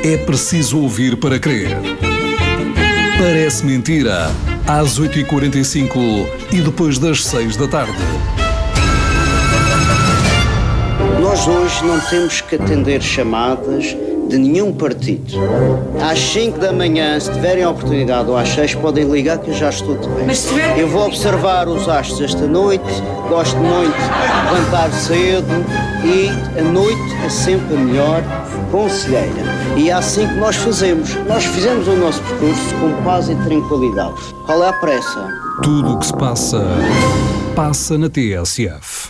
É preciso ouvir para crer. Parece mentira. Às 8h45 e depois das 6 da tarde. Nós hoje não temos que atender chamadas de nenhum partido. Às 5 da manhã, se tiverem a oportunidade, ou às 6, podem ligar que eu já estou de bem. Eu vou observar os astros esta noite, gosto muito de levantar cedo e a noite é sempre a melhor conselheira. E é assim que nós fazemos. Nós fizemos o nosso percurso com paz e tranquilidade. Qual é a pressa? Tudo o que se passa, passa na TSF.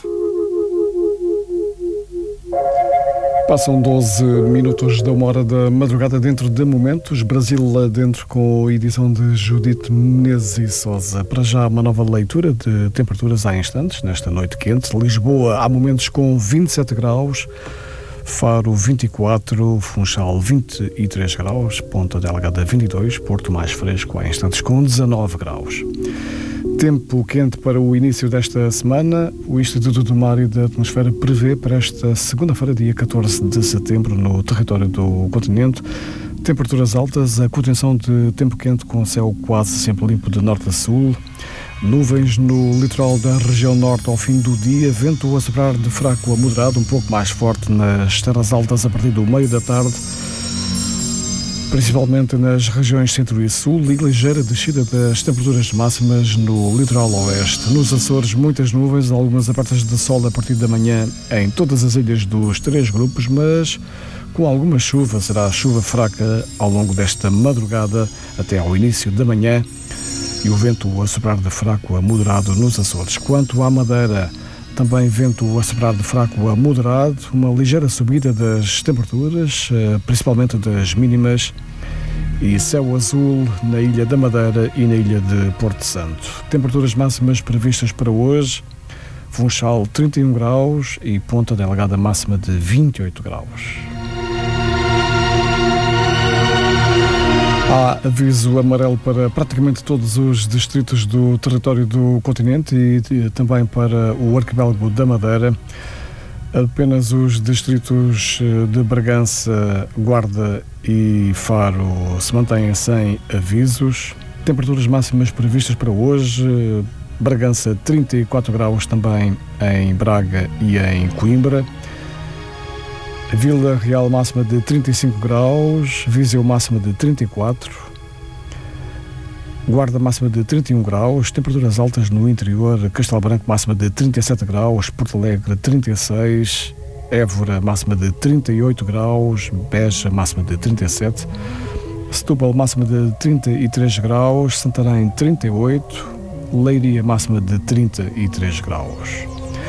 Passam 12 minutos da 1h da madrugada dentro de Momentos. Brasil lá dentro com a edição de Judite Menezes e Sousa. Para já uma nova leitura de temperaturas há instantes, nesta noite quente. Lisboa há momentos com 27 graus, Faro 24, Funchal 23 graus, Ponta Delgada 22, Porto mais fresco há instantes com 19 graus. Tempo quente para o início desta semana. O Instituto do Mar e da Atmosfera prevê para esta segunda-feira, dia 14 de setembro, no território do continente, temperaturas altas, a contenção de tempo quente com céu quase sempre limpo de norte a sul, nuvens no litoral da região norte ao fim do dia, vento a soprar de fraco a moderado, um pouco mais forte nas terras altas a partir do meio da tarde, principalmente nas regiões centro e sul, e ligeira descida das temperaturas máximas no litoral oeste. Nos Açores, muitas nuvens, algumas abertas de sol a partir da manhã em todas as ilhas dos 3 grupos, mas com alguma chuva, será chuva fraca ao longo desta madrugada até ao início da manhã, e o vento a soprar de fraco a moderado nos Açores. Quanto à Madeira, também vento a soprar de fraco a moderado, uma ligeira subida das temperaturas, principalmente das mínimas, e céu azul na Ilha da Madeira e na Ilha de Porto Santo. Temperaturas máximas previstas para hoje: Funchal 31 graus e Ponta Delgada máxima de 28 graus. Há aviso amarelo para praticamente todos os distritos do território do continente e também para o arquipélago da Madeira. Apenas os distritos de Bragança, Guarda e Faro se mantêm sem avisos. Temperaturas máximas previstas para hoje: Bragança 34 graus também em Braga e em Coimbra. Vila Real máxima de 35 graus, Viseu máxima de 34, Guarda máxima de 31 graus, temperaturas altas no interior, Castelo Branco máxima de 37 graus, Porto Alegre 36, Évora máxima de 38 graus, Beja máxima de 37, Setúbal máxima de 33 graus, Santarém 38, Leiria máxima de 33 graus.